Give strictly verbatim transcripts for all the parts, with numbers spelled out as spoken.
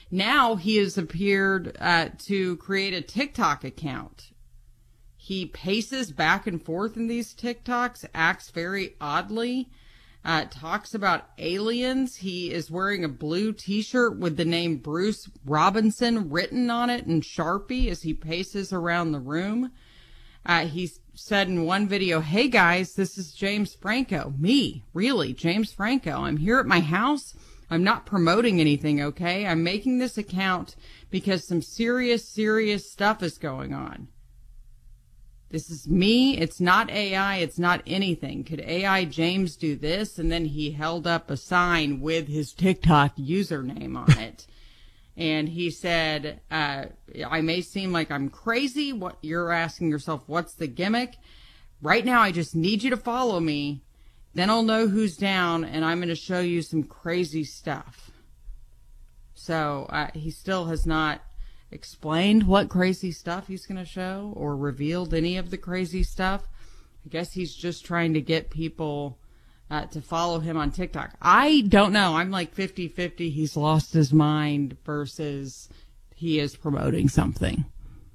Now he has appeared uh, to create a TikTok account. He paces back and forth in these TikToks, acts very oddly, uh, talks about aliens. He is wearing a blue t-shirt with the name Bruce Robinson written on it in Sharpie as he paces around the room. Uh, he said in one video, "Hey guys, this is James Franco." Me, really, James Franco. I'm here at my house. I'm not promoting anything, okay? I'm making this account because some serious, serious stuff is going on. This is me. It's not A I. It's not anything. Could A I James do this? And then he held up a sign with his TikTok username on it. And he said, uh, I may seem like I'm crazy. What you're asking yourself, what's the gimmick? Right now, I just need you to follow me. Then I'll know who's down, and I'm going to show you some crazy stuff. So uh, he still has not explained what crazy stuff he's going to show or revealed any of the crazy stuff. I guess he's just trying to get people uh, to follow him on TikTok. I don't know. I'm like fifty-fifty. He's lost his mind versus he is promoting something.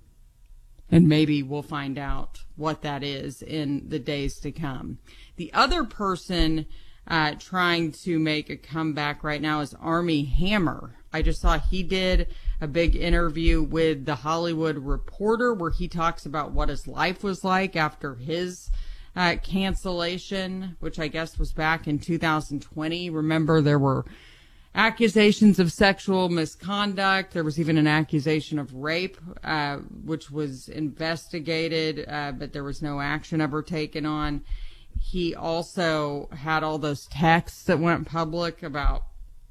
And maybe we'll find out what that is in the days to come. The other person uh, trying to make a comeback right now is Armie Hammer. I just saw he did a big interview with The Hollywood Reporter where he talks about what his life was like after his uh, cancellation, which I guess was back in two thousand twenty. Remember, there were accusations of sexual misconduct. There was even an accusation of rape, uh, which was investigated, uh, but there was no action ever taken on. He also had all those texts that went public about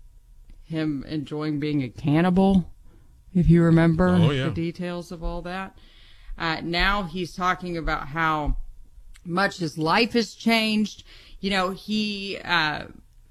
him enjoying being a cannibal, if you remember oh, yeah. the details of all that. Uh, now he's talking about how much his life has changed. You know, he uh,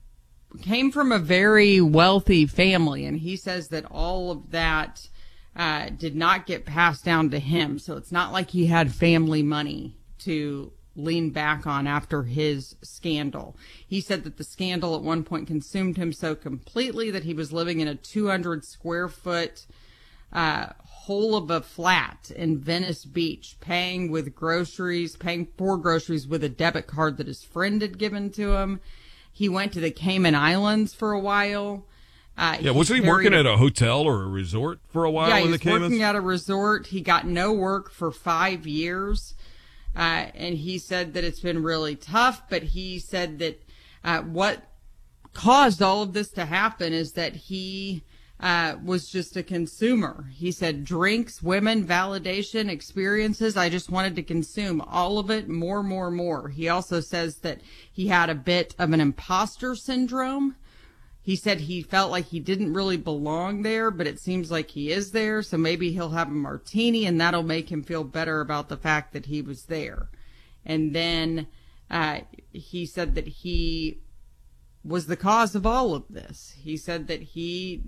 came from a very wealthy family, and he says that all of that uh, did not get passed down to him. So it's not like he had family money to lean back on after his scandal. He said that the scandal at one point consumed him so completely that he was living in a two hundred square foot uh, hole of a flat in Venice Beach, paying with groceries, paying for groceries with a debit card that his friend had given to him. He went to the Cayman Islands for a while. Uh, yeah, wasn't he working at a hotel or a resort for a while yeah, in he the was Caymans? working at a resort. He got no work for five years. Uh, and he said that it's been really tough, but he said that uh, what caused all of this to happen is that he uh, was just a consumer. He said drinks, women, validation, experiences. I just wanted to consume all of it, more, more, more. He also says that he had a bit of an imposter syndrome. He said he felt like he didn't really belong there, but it seems like he is there. So maybe he'll have a martini and that'll make him feel better about the fact that he was there. And then uh, he said that he was the cause of all of this. He said that he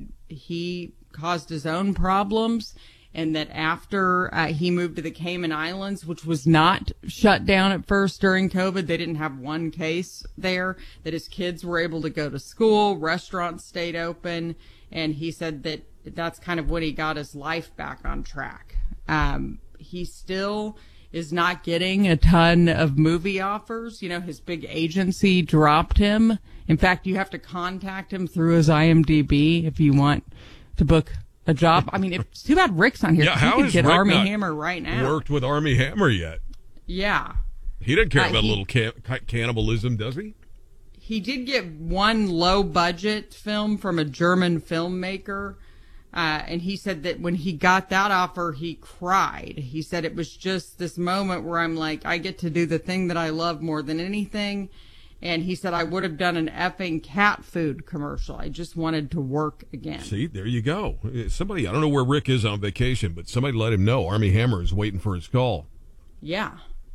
he caused his own problems, and that after uh, he moved to the Cayman Islands, which was not shut down at first during COVID, they didn't have one case there, that his kids were able to go to school, restaurants stayed open, and he said that that's kind of when he got his life back on track. Um, he still is not getting a ton of movie offers. You know, his big agency dropped him. In fact, you have to contact him through his I M D B if you want to book a job. I mean, it's too bad Rick's not here. Yeah, he how could has get Rick Armie not Hammer right now. Worked with Armie Hammer yet? Yeah. He doesn't care Uh, about he- a little can- cannibalism, does he? He did get one low budget film from a German filmmaker. Uh, and he said that when he got that offer, he cried. He said it was just this moment where I'm like, I get to do the thing that I love more than anything. And he said, I would have done an effing cat food commercial. I just wanted to work again. See, there you go. Somebody, I don't know where Rick is on vacation, but somebody let him know Armie Hammer is waiting for his call. Yeah.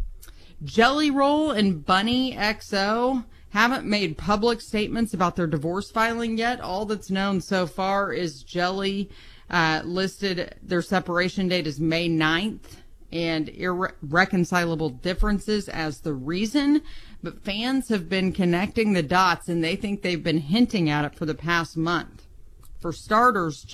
Jelly Roll and Bunny X O haven't made public statements about their divorce filing yet. All that's known so far is Jelly uh, listed their separation date as May ninth and irreconcilable differences as the reason. But fans have been connecting the dots, and they think they've been hinting at it for the past month. For starters,